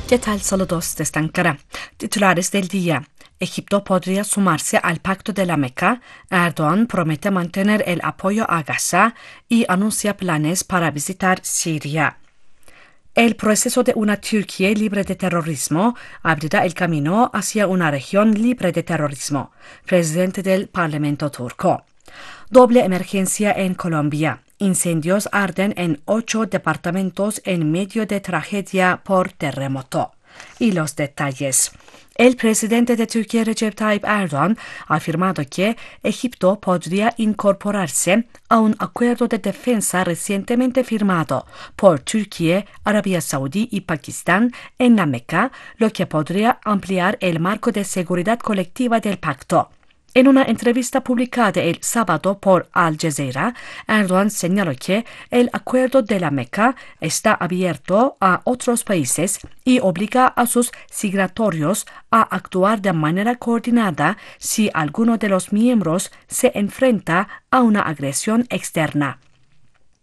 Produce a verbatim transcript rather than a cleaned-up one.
¿Qué tal? Saludos desde Ankara. Titulares del día. Egipto podría sumarse al Pacto de la Meca. Erdoğan promete mantener el apoyo a Gaza y anuncia planes para visitar Siria. El proceso de una Turquía libre de terrorismo abrirá el camino hacia una región libre de terrorismo. Presidente del Parlamento turco. Doble emergencia en Colombia. Incendios arden en ocho departamentos en medio de tragedia por terremoto. Y los detalles. El presidente de Turquía, Recep Tayyip Erdoğan, ha afirmado que Egipto podría incorporarse a un acuerdo de defensa recientemente firmado por Turquía, Arabia Saudí y Pakistán en la Meca, lo que podría ampliar el marco de seguridad colectiva del pacto. En una entrevista publicada el sábado por Al Jazeera, Erdoğan señaló que el acuerdo de la Meca está abierto a otros países y obliga a sus signatorios a actuar de manera coordinada si alguno de los miembros se enfrenta a una agresión externa.